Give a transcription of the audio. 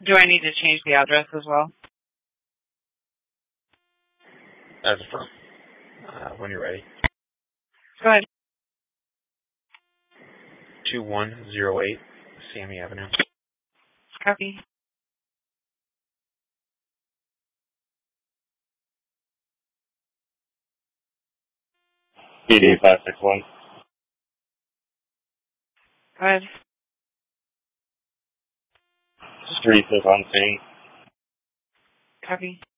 Do I need to change the address as well? As a firm. When you're ready. Go ahead. 2108 Sammy Avenue. Copy. PD 561. Go ahead. Street is on scene. Copy.